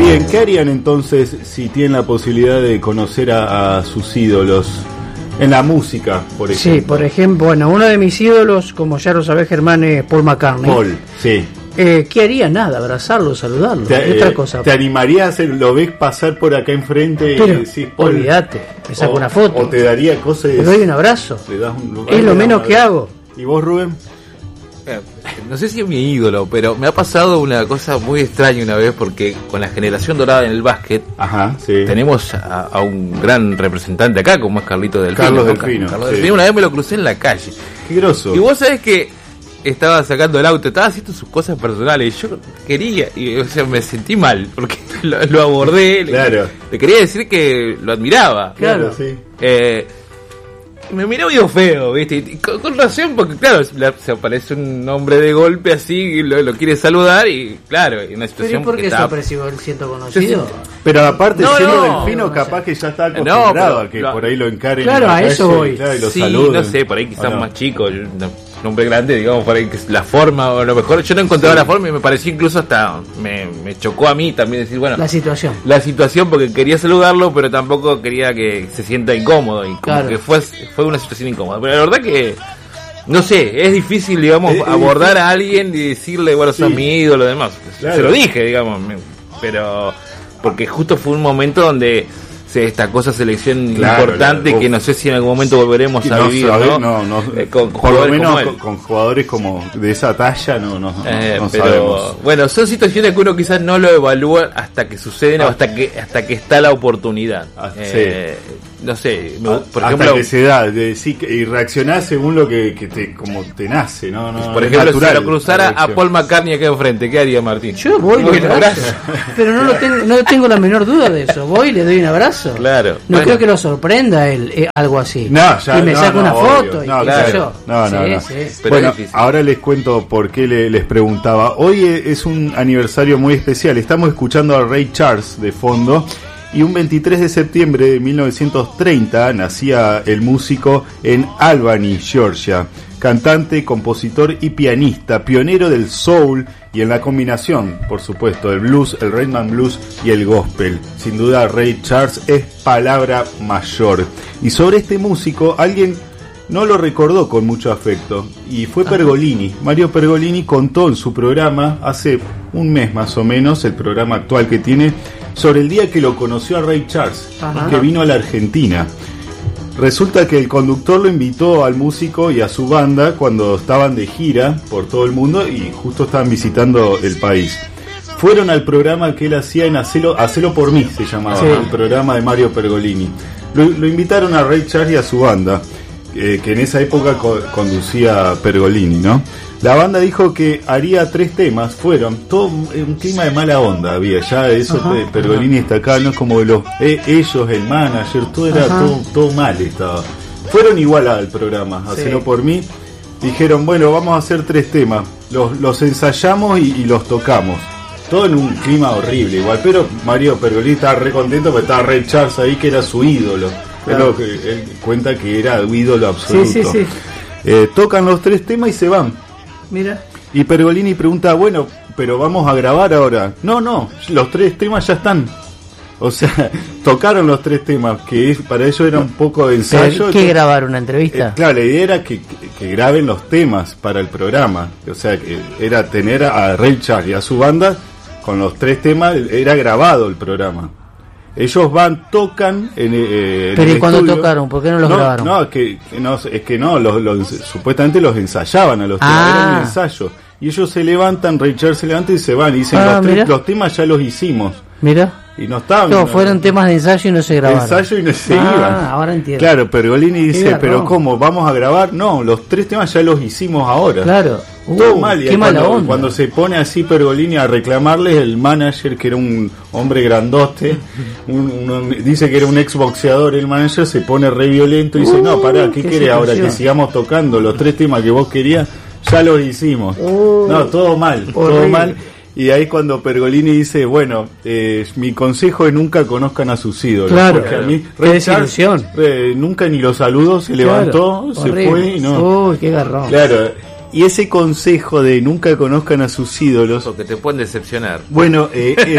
Bien, ¿qué harían entonces si tienen la posibilidad de conocer a sus ídolos? En la música, por ejemplo. Sí, por ejemplo, bueno, uno de mis ídolos, como ya lo sabés, Germán, es Paul McCartney. Paul, sí. ¿Qué haría? Nada, abrazarlo, saludarlo. Otra cosa. ¿Te animarías, lo ves pasar por acá enfrente pero, y decís, Paul, olvídate, me saco una foto. O te daría cosas. Le doy un abrazo. Le das un lugar, es lo menos que hago. ¿Y vos, Rubén? No sé si es mi ídolo, pero me ha pasado una cosa muy extraña una vez, porque con la generación dorada en el básquet, sí, tenemos a un gran representante acá, como es Carlito Delfino. Carlos Delfino. Carlos Delfino. Una vez me lo crucé en la calle. Qué groso. Y vos sabés que estaba sacando el auto, estaba haciendo sus cosas personales, y yo quería, o sea, me sentí mal, porque lo abordé, claro. le quería decir que lo admiraba. Claro, sí. Me miró medio feo, ¿viste? Y con razón, porque claro, se aparece un hombre de golpe así, y lo quiere saludar, y claro, en una situación. ¿Pero por qué se apareció el siento conocido? Pero aparte, siendo Delfino, capaz que ya está acostumbrado a que por ahí lo encaren. Claro, a eso voy. Claro, y lo sí, saluden. No sé, por ahí quizás más chico, un hombre grande, digamos, por ahí que la forma, o a lo mejor yo no encontraba la forma, y me pareció incluso hasta me chocó a mí también decir, bueno, la situación, porque quería saludarlo, pero tampoco quería que se sienta incómodo, y como que fue una situación incómoda. Pero la verdad que no sé, es difícil, digamos, abordar a alguien y decirle, bueno, sos mi ídolo y demás. Claro. Se lo dije, digamos, pero porque justo fue un momento donde se destacó esa selección importante, que no sé si en algún momento volveremos a vivir, ¿no? Por lo menos con jugadores como de esa talla no pero sabemos. Bueno, son situaciones que uno quizás no lo evalúa hasta que suceden, o hasta que está la oportunidad. No sé, por ejemplo, hasta que se da, y reaccionás según lo que como te nace, ¿no? Por ejemplo, si lo cruzara a Paul McCartney acá enfrente, ¿qué haría Martín? Yo voy, le doy un abrazo. Pero no tengo la menor duda de eso. Voy y le doy un abrazo. Claro. No creo que lo sorprenda él algo así. Y me saco una foto. Claro. Sí. Bueno, ahora les cuento por qué les preguntaba. Hoy es un aniversario muy especial. Estamos escuchando a Ray Charles de fondo. Y un 23 de septiembre de 1930 nacía el músico en Albany, Georgia. Cantante, compositor y pianista, pionero del soul y en la combinación, por supuesto, del blues, el rhythm and blues y el gospel. Sin duda, Ray Charles es palabra mayor. Y sobre este músico, alguien no lo recordó con mucho afecto, y fue Pergolini. Mario Pergolini contó en su programa, hace un mes más o menos, el programa actual que tiene, sobre el día que lo conoció a Ray Charles, que vino a la Argentina. Resulta que el conductor lo invitó al músico y a su banda cuando estaban de gira por todo el mundo y justo estaban visitando el país. Fueron al programa que él hacía en Hacelo por mí, se llamaba, el programa de Mario Pergolini. Lo invitaron a Ray Charles y a su banda, que en esa época conducía Pergolini, ¿no? La banda dijo que haría 3 temas, fueron todo un clima de mala onda había, ya eso. Pergolini está acá, no es como ellos, el manager, todo era todo mal estaba. Fueron igual al programa, Hacelo por mí, dijeron, bueno, vamos a hacer 3 temas, los ensayamos y los tocamos. Todo en un clima horrible igual, pero Mario Pergolini estaba re contento porque estaba Ray Charles ahí, que era su ídolo. Claro. Que él cuenta que era un ídolo absoluto. Tocan los 3 temas y se van. Mira. Y Pergolini pregunta, bueno, pero vamos a grabar ahora. No, los 3 temas ya están. O sea, tocaron los 3 temas, que para ellos era un poco de ensayo. ¿Qué grabar? ¿Una entrevista? Claro, la idea era que graben los temas para el programa. O sea, que era tener a Ray Charles y a su banda con los 3 temas, era grabado el programa. Ellos tocan en pero ¿y cuando tocaron? ¿Por qué no los grabaron? No, es que supuestamente los ensayaban a los temas, era un ensayo. Y ellos se levantan, Ray Charles se levanta y se van y dicen, los temas ya los hicimos. Mira. Y no estaban. Fueron temas de ensayo y no se grabaron. Ensayo y no se iban. Ahora entiendo. Claro, Pergolini dice, pero ¿cómo? ¿Vamos a grabar? No, los 3 temas ya los hicimos ahora. Claro. Todo mal. Y cuando se pone así Pergolini a reclamarles, el manager, que era un hombre grandote, dice que era un exboxeador, el manager se pone re violento y dice, no, pará, ¿qué querés ahora? Que sigamos tocando los 3 temas que vos querías, ya los hicimos. No, todo mal, todo mal. Y ahí cuando Pergolini dice, bueno, mi consejo es nunca conozcan a sus ídolos. Claro, porque a mí Ray Charles nunca ni lo saludó, se levantó, se fue y no. Uy, qué garrón. Claro, Y ese consejo de nunca conozcan a sus ídolos, porque te pueden decepcionar. Bueno,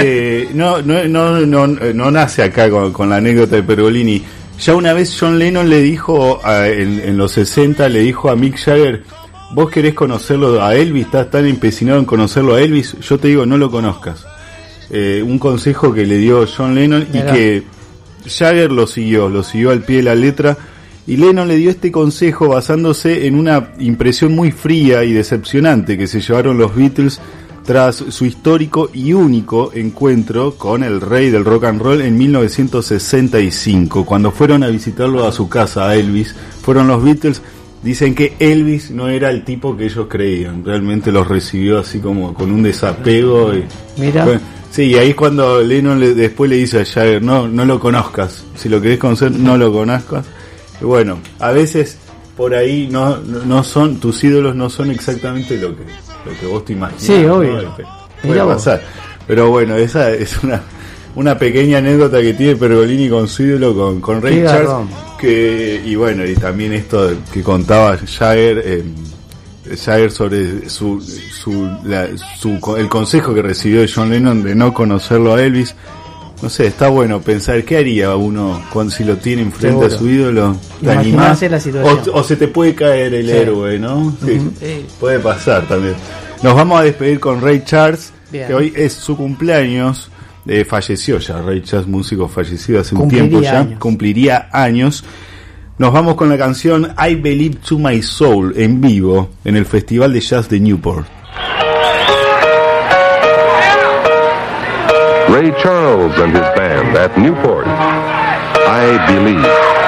no nace acá con la anécdota de Pergolini. Ya una vez John Lennon le dijo en los 60, le dijo a Mick Jagger: vos querés conocerlo a Elvis, estás tan empecinado en conocerlo a Elvis, yo te digo no lo conozcas. Un consejo que le dio John Lennon y que Jagger lo siguió al pie de la letra. Y Lennon le dio este consejo basándose en una impresión muy fría y decepcionante que se llevaron los Beatles tras su histórico y único encuentro con el rey del rock and roll en 1965, cuando fueron a visitarlo a su casa, a Elvis. Fueron los Beatles. Dicen que Elvis no era el tipo que ellos creían, realmente los recibió así como con un desapego. Mira. Bueno, sí, y ahí es cuando Lennon después le dice a Jagger: no lo conozcas, si lo querés conocer, no lo conozcas. Y bueno, a veces por ahí no son, tus ídolos no son exactamente lo que vos te imaginas. Sí, obvio. ¿No? Puede pasar. Pero bueno, esa es una pequeña anécdota que tiene Pergolini con su ídolo, con Ray Charles, y bueno, y también esto que contaba Jagger sobre el consejo que recibió de John Lennon de no conocerlo a Elvis. No sé, está bueno pensar qué haría uno si lo tiene enfrente a su ídolo. ¿Te animás? O se te puede caer el héroe, ¿no? Sí, puede pasar también. Nos vamos a despedir con Ray Charles, que hoy es su cumpleaños. Falleció ya Ray Charles, músico fallecido hace un tiempo ya, cumpliría años. Nos vamos con la canción I Believe to My Soul en vivo en el Festival de Jazz de Newport. Ray Charles and his band at Newport, I Believe.